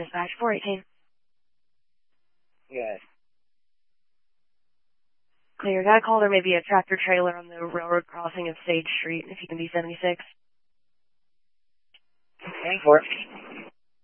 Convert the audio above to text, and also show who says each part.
Speaker 1: Dispatch 418.
Speaker 2: Good.
Speaker 1: Clear. Got a call. There may be a tractor trailer on the railroad crossing of Sage Street, if you can be 76.
Speaker 2: 10-4.